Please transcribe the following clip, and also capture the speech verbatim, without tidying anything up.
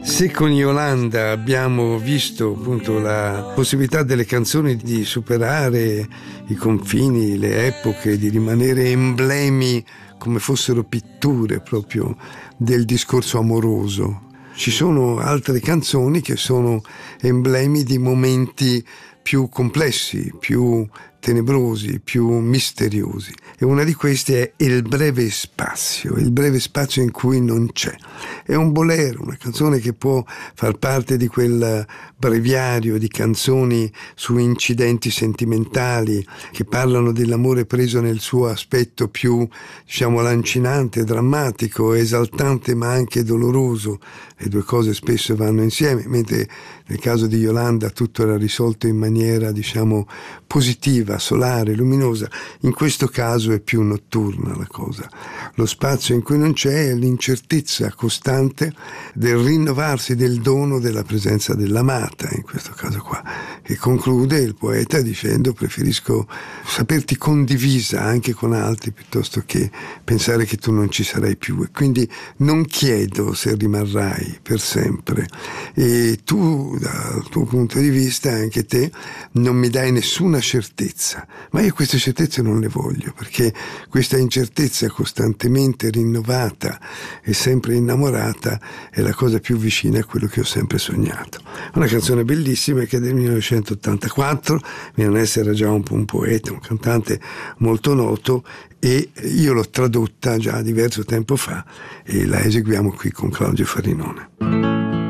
Se con Yolanda abbiamo visto appunto la possibilità delle canzoni di superare i confini, le epoche, di rimanere emblemi come fossero pitture proprio del discorso amoroso, ci sono altre canzoni che sono emblemi di momenti più complessi, più tenebrosi, più misteriosi. E una di queste è Il breve spazio, il breve spazio in cui non c'è. È un bolero, una canzone che può far parte di quel breviario di canzoni su incidenti sentimentali che parlano dell'amore preso nel suo aspetto più, diciamo, lancinante, drammatico, esaltante ma anche doloroso. Le due cose spesso vanno insieme, mentre nel caso di Yolanda tutto era risolto in maniera, diciamo, positiva, solare, luminosa. In questo caso è più notturna la cosa. Lo spazio in cui non c'è è l'incertezza costante del rinnovarsi del dono della presenza dell'amata, in questo caso qua, che conclude il poeta dicendo: preferisco saperti condivisa anche con altri piuttosto che pensare che tu non ci sarai più, e quindi non chiedo se rimarrai per sempre, e tu dal tuo punto di vista, anche te, non mi dai nessuna certezza, ma io queste certezze non le voglio, perché questa incertezza costantemente rinnovata e sempre innamorata è la cosa più vicina a quello che ho sempre sognato. Una canzone bellissima che è del millenovecentottantaquattro. Milanese era già un po' un poeta, un cantante molto noto, e io l'ho tradotta già diverso tempo fa e la eseguiamo qui con Claudio Farinone.